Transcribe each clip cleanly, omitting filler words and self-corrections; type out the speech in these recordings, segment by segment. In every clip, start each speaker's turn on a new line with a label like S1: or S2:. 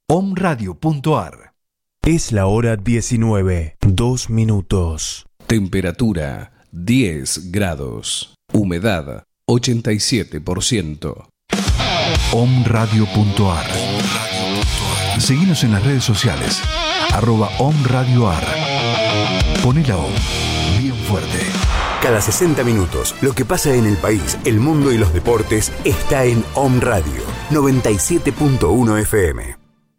S1: omradio.ar. Es la hora 19, 2 minutos.
S2: Temperatura 10 grados. Humedad 87%.
S1: omradio.ar. Seguinos en las redes sociales. @omradioar. Poné la O bien fuerte.
S3: Cada 60 minutos, lo que pasa en el país, el mundo y los deportes está en Om Radio 97.1 FM.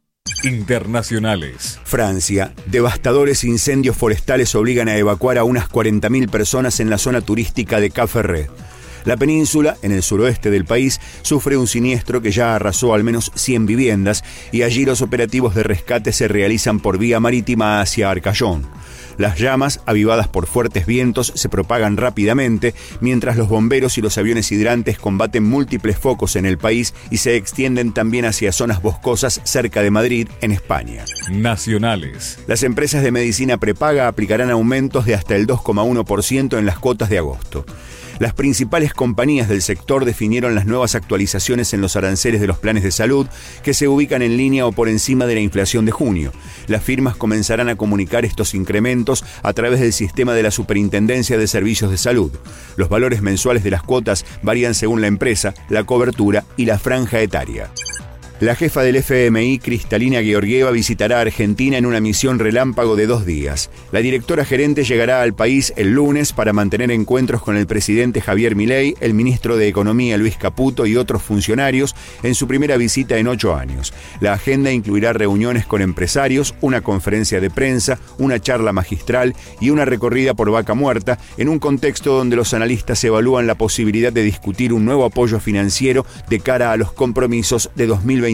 S1: Internacionales.
S3: Francia. Devastadores incendios forestales obligan a evacuar a unas 40.000 personas en la zona turística de Cap Ferret. La península, en el suroeste del país, sufre un siniestro que ya arrasó al menos 100 viviendas y allí los operativos de rescate se realizan por vía marítima hacia Arcachon. Las llamas, avivadas por fuertes vientos, se propagan rápidamente, mientras los bomberos y los aviones hidrantes combaten múltiples focos en el país y se extienden también hacia zonas boscosas cerca de Madrid, en España.
S1: Nacionales.
S3: Las empresas de medicina prepaga aplicarán aumentos de hasta el 2,1% en las cuotas de agosto. Las principales compañías del sector definieron las nuevas actualizaciones en los aranceles de los planes de salud, que se ubican en línea o por encima de la inflación de junio. Las firmas comenzarán a comunicar estos incrementos a través del sistema de la Superintendencia de Servicios de Salud. Los valores mensuales de las cuotas varían según la empresa, la cobertura y la franja etaria. La jefa del FMI, Kristalina Georgieva, visitará Argentina en una misión relámpago de 2 días. La directora gerente llegará al país el lunes para mantener encuentros con el presidente Javier Milei, el ministro de Economía Luis Caputo y otros funcionarios en su primera visita en 8 años. La agenda incluirá reuniones con empresarios, una conferencia de prensa, una charla magistral y una recorrida por Vaca Muerta, en un contexto donde los analistas evalúan la posibilidad de discutir un nuevo apoyo financiero de cara a los compromisos de 2027.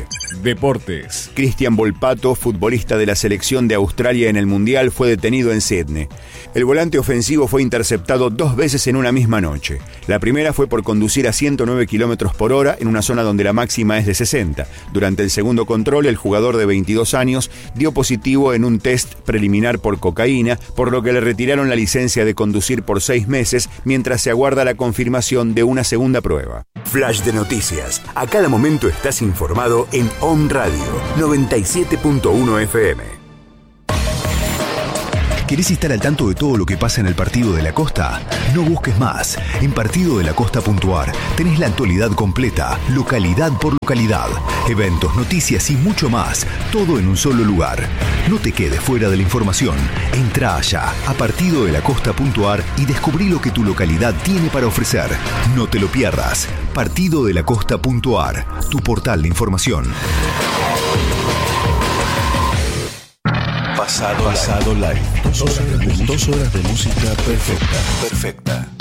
S1: Deportes.
S3: Cristian Volpato, futbolista de la selección de Australia en el Mundial, fue detenido en Sydney. El volante ofensivo fue interceptado 2 veces en una misma noche. La primera fue por conducir a 109 km por hora en una zona donde la máxima es de 60. Durante el segundo control, el jugador de 22 años dio positivo en un test preliminar por cocaína, por lo que le retiraron la licencia de conducir por 6 meses, mientras se aguarda la confirmación de una segunda prueba. Flash de noticias. A cada momento estás informado en Om Radio 97.1 FM.
S4: ¿Querés estar al tanto de todo lo que pasa en el Partido de la Costa? No busques más. En partidodelacosta.ar tenés la actualidad completa, localidad por localidad, eventos, noticias y mucho más, todo en un solo lugar. No te quedes fuera de la información. Entra allá a partidodelacosta.ar y descubrí lo que tu localidad tiene para ofrecer. No te lo pierdas. Partidodelacosta.ar, tu portal de información.
S2: Pasado Live. 2 horas de música perfecta.